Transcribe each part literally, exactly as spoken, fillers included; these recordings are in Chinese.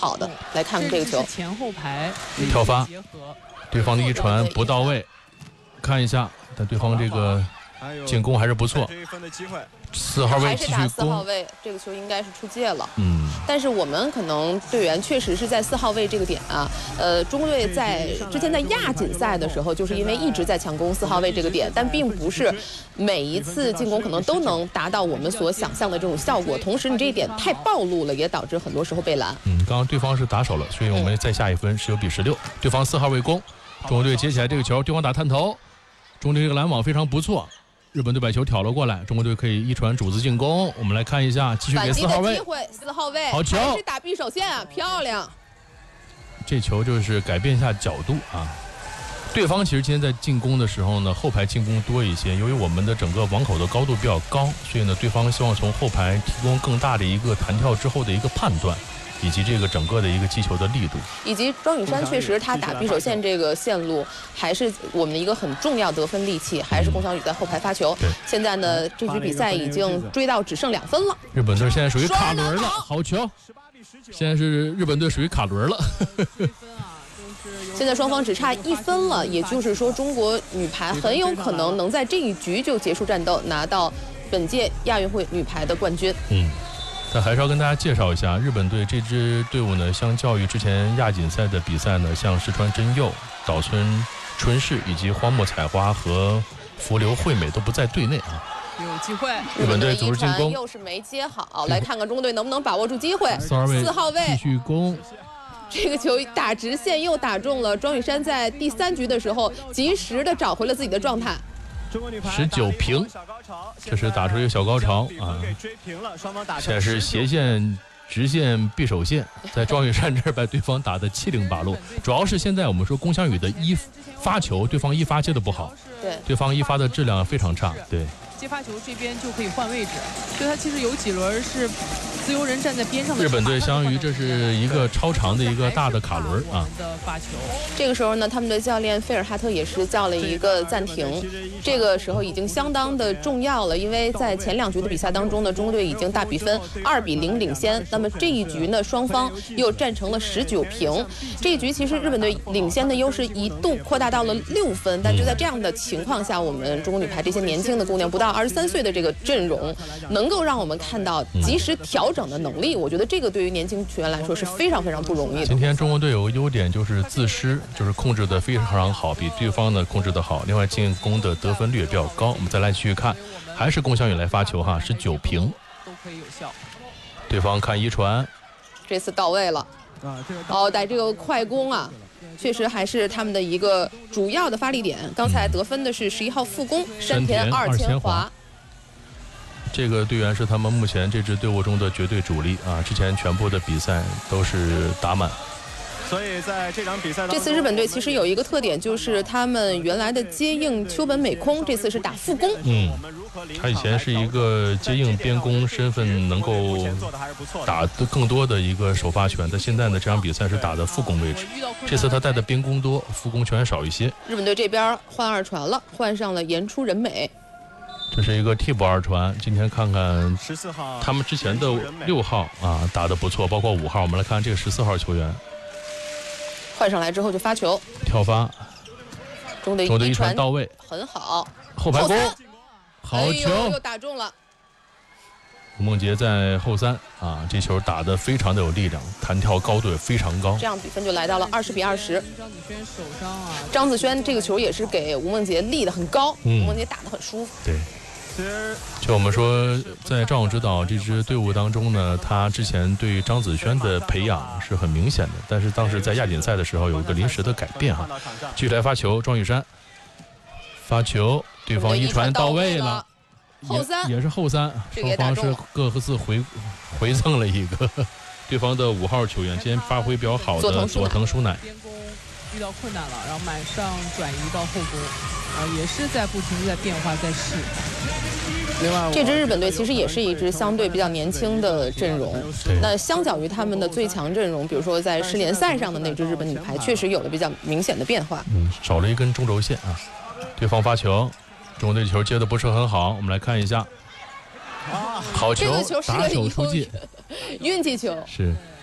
好的。来看看这个球， 前后排跳发，对方的一传不到位，看一下，但对方这个进攻还是不错。四号位继续攻， 四号位这个球应该是出界了。 嗯， 但是我们可能队员确实是在四号位这个点啊，呃，中国队在之前在亚锦赛的时候，就是因为一直在强攻四号位这个点，但并不是每一次进攻可能都能达到我们所想象的这种效果。同时，你这一点太暴露了，也导致很多时候被拦。 嗯，刚刚对方是打手了，所以我们再下一分，十九比十六。对方四号位攻，中国队接起来这个球，对方打探头，中国队这个拦网非常不错。日本队把球挑了过来，中国队可以一传主子进攻。我们来看一下，继续给四号位， 四号位好球， 还是打匕首线啊，漂亮！ 这球就是改变一下角度啊。对方其实今天在进攻的时候呢，后排进攻多一些，由于我们的整个网口的高度比较高，所以呢，对方希望从后排提供更大的一个弹跳之后的一个判断。以及这个整个的一个击球的力度， 以及庄宇珊确实他打匕首线这个线路还是我们的一个很重要得分利器，还是龚翔宇在后排发球。 对， 现在呢，这局比赛已经追到只剩两分了。 日本队现在属于卡轮了，好球！现在是日本队属于卡轮了。 现在双方只差一分了，也就是说，中国女排很有可能能在这一局就结束战斗，拿到本届亚运会女排的冠军。 嗯。但还是要跟大家介绍一下，日本队这支队伍呢，相较于之前亚锦赛的比赛呢，像石川真佑、岛村春世以及荒木彩花和福留惠美都不在队内啊。 有机会， 日本队组织进攻， 又是没接好，来看看中国队能不能把握住机会。 四号位， 四号位继续攻， 这个球打直线又打中了。庄宇珊在第三局的时候，及时的找回了自己的状态。 十九平，这是打出一个小高潮啊！现在是斜线、直线、匕首线，在庄宇珊这儿把对方打得七零八落。主要是现在我们说龚翔宇的一发球，对方一发接的不好， 对， 对方一发的质量非常差，对。 接发球这边就可以换位置，所以他其实有几轮是自由人站在边上的。 日本队相当于这是一个超长的一个大的卡轮啊。 这个时候呢，他们的教练费尔哈特也是叫了一个暂停，这个时候已经相当的重要了，因为在前两局的比赛当中呢，中国队已经大比分二比零领先，那么这一局呢，双方又战成了十九平。这一局其实日本队领先的优势一度扩大到了六分，但就在这样的情况下，我们中国女排这些年轻的姑娘不到二十三岁的这个阵容，能够让我们看到及时调整的能力，我觉得这个对于年轻球员来说是非常非常不容易的。 今天中国队有个优点就是自失，就是控制的非常好，比对方呢控制的好。另外进攻的得分率也比较高。我们再来继续看，还是龚翔宇来发球哈，是九平， 都可以有效。 对方看一传， 这次到位了。哦，带这个快攻啊，确实还是他们的一个主要的发力点。刚才得分的是十一号副攻山田二千华， 这个队员是他们目前这支队伍中的绝对主力啊！之前全部的比赛都是打满。 所以在这场比赛， 这次日本队其实有一个特点，就是他们原来的接应秋本美空，这次是打副攻。 嗯，他以前是一个接应边攻身份，能够打的更多的一个首发权。但现在呢，这场比赛是打的副攻位置，这次他带的边攻多，副攻权少一些。 日本队这边换二传了，换上了岩出人美。 这是一个替补二传，今天看看他们之前的六号啊打得不错，包括五号。我们来看这个十四号球员。 换上来之后就发球， 跳发， 中队一传到位， 很好， 后排攻，好球， 哎、又打中了。 吴梦洁在后三啊，这球打得非常的有力量，弹跳高度也非常高。 这样比分就来到了二十比二十。 张子萱手上啊， 张子萱这个球也是给吴梦洁立得很高， 嗯、 吴梦洁打得很舒服。 对。就我们说，在赵勇指导这支队伍当中呢，他之前对张子萱的培养是很明显的，但是当时在亚锦赛的时候有一个临时的改变哈。继续来发球，庄宇珊发球，对方一传到位了， 后三也是后三，双方是各自回回赠了一个对方的五号球员，今天发挥比较好的佐藤舒乃。 遇到困难了，然后马上转移到后攻，啊，也是在不停地在变化，在试。 另外，这支日本队其实也是一支相对比较年轻的阵容。那相较于他们的最强阵容，比如说在世联赛上的那支日本女排，确实有了比较明显的变化。 嗯，少了一根中轴线啊。对方发球，中国队球接的不是很好，我们来看一下。好球， 这个球是打手出界， 运气球。 是。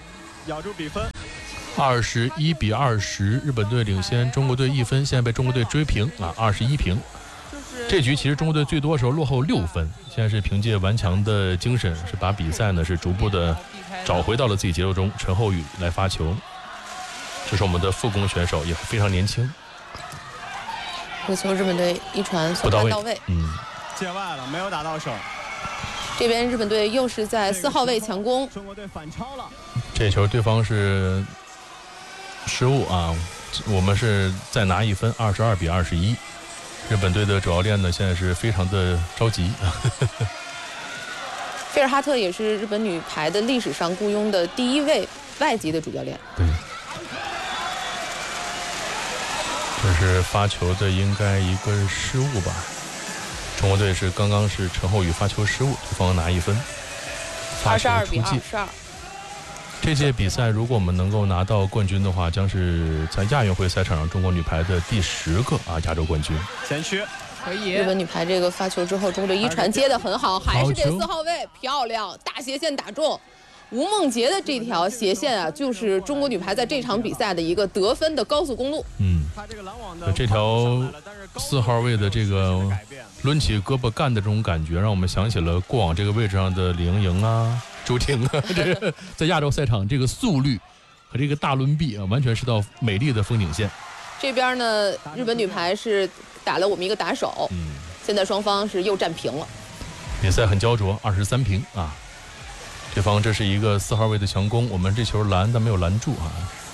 咬住比分。 二十一比二十，日本队领先中国队一分，现在被中国队追平啊，二十一平。这局其实中国队最多的时候落后六分，现在是凭借顽强的精神，是把比赛呢是逐步的找回到了自己节奏中。陈后宇来发球，这是我们的副攻选手，也非常年轻。 这个球日本队一传不到位， 到位， 嗯， 界外了，没有打到手。 这边日本队又是在四号位强攻， 中国队反超了。 这球对方是失误啊，我们是再拿一分，二十二比二十一。日本队的主教练呢，现在是非常的着急。 菲尔哈特也是日本女排的历史上雇佣的第一位外籍的主教练。 对，这是发球的应该一个失误吧？中国队是刚刚是陈后宇发球失误，对方拿一分， 二十二比二十二。 这届比赛如果我们能够拿到冠军的话，将是在亚运会赛场上中国女排的第十个啊亚洲冠军。 前区可以。 日本女排这个发球之后，中国队一传接得很好，还是这四号位漂亮，大斜线打中。吴梦洁的这条斜线啊，就是中国女排在这场比赛的一个得分的高速公路。 嗯，这条四号位的这个抡起胳膊干的这种感觉，让我们想起了过往这个位置上的李盈莹啊、朱婷啊，这个在亚洲赛场这个速率和这个大抡臂啊，完全是道美丽的风景线。 这边呢，日本女排是打了我们一个打手，嗯，现在双方是又战平了。 比赛很焦灼，二十三平啊。对方这是一个四号位的强攻，我们这球拦但没有拦住啊。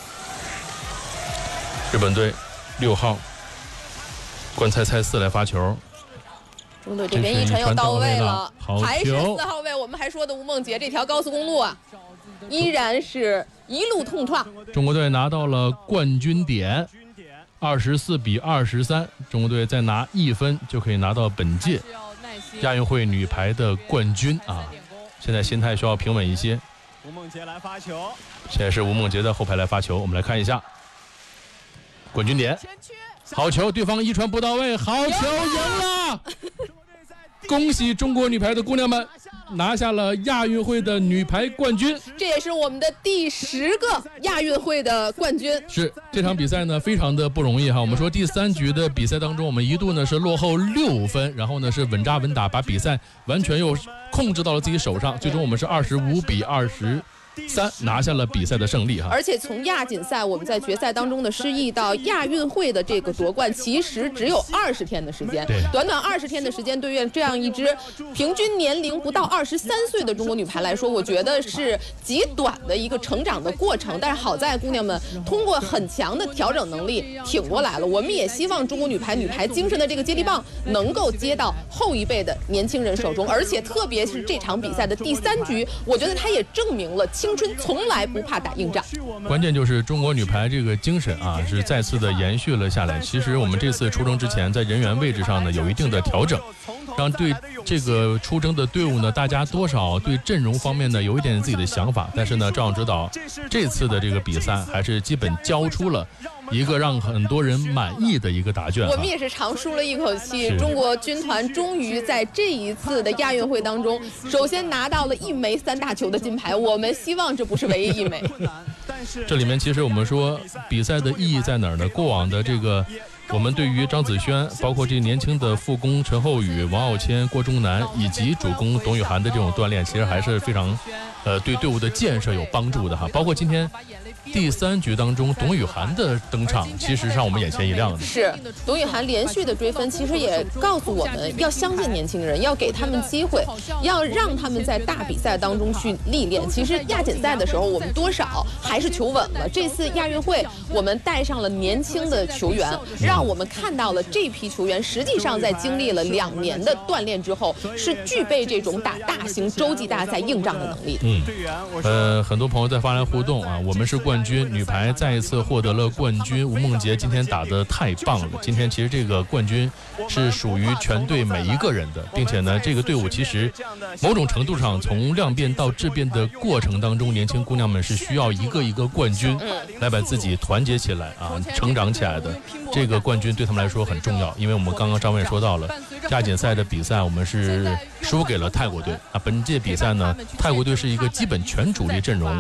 日本队六号关蔡蔡四来发球， 中队这边一传又到位了， 好球， 还是四号位。我们还说的吴梦洁这条高速公路啊，依然是一路痛创。 中国队拿到了冠军点，二十四比二十三，中国队再拿一分就可以拿到本届亚运会女排的冠军啊。现在心态需要平稳一些。 吴梦洁来发球， 现在是吴梦洁在后排来发球，我们来看一下冠军点，好球，对方一传不到位，好球，赢了！恭喜中国女排的姑娘们拿下了亚运会的女排冠军， 这也是我们的第十个亚运会的冠军。 是这场比赛呢非常的不容易哈。我们说第三局的比赛当中，我们一度呢是落后六分，然后呢是稳扎稳打，把比赛完全又控制到了自己手上，最终我们是二十五比二十三拿下了比赛的胜利哈。 而且从亚锦赛我们在决赛当中的失意到亚运会的这个夺冠，其实只有二十天的时间。短短二十天的时间，对于这样一支平均年龄不到二十三岁的中国女排来说，我觉得是极短的一个成长的过程。但是好在姑娘们通过很强的调整能力挺过来了。我们也希望中国女排女排精神的这个接力棒能够接到后一辈的年轻人手中。而且特别是这场比赛的第三局，我觉得它也证明了青春从来不怕打硬仗。 关键就是中国女排这个精神啊，是再次的延续了下来。其实我们这次出征之前，在人员位置上呢有一定的调整，让对这个出征的队伍呢，大家多少对阵容方面呢有一点自己的想法。但是呢，赵指导这次的这个比赛还是基本交出了一个让很多人满意的一个答卷。 我们也是长舒了一口气，中国军团终于在这一次的亚运会当中，首先拿到了一枚三大球的金牌。我们希望这不是唯一一枚。 这里面其实我们说比赛的意义在哪儿呢？过往的这个我们对于张子萱，包括这年轻的副攻陈后宇、王傲谦、郭忠南以及主攻董雨涵的这种锻炼，其实还是非常呃对队伍的建设有帮助的哈。包括今天第三局当中董雨涵的登场，其实让我们眼前一亮的。 是董雨涵连续的追分，其实也告诉我们要相信年轻人，要给他们机会，要让他们在大比赛当中去历练。其实亚锦赛的时候，我们多少还是求稳了。这次亚运会，我们带上了年轻的球员，让我们看到了这批球员实际上在经历了两年的锻炼之后，是具备这种打大型洲际大赛硬仗的能力。 嗯，呃，很多朋友在发来互动啊，我们是冠军，女排再一次获得了冠军。吴梦洁今天打得太棒了，今天其实这个冠军是属于全队每一个人的，并且呢，这个队伍其实某种程度上从量变到质变的过程当中，年轻姑娘们是需要一个一个冠军来把自己团结起来啊，成长起来的。这个冠军对他们来说很重要，因为我们刚刚张伟说到了亚锦赛的比赛，我们是输给了泰国队啊。本届比赛呢，泰国队是一个基本全主力阵容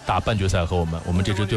打半决赛和我们，我们这支队。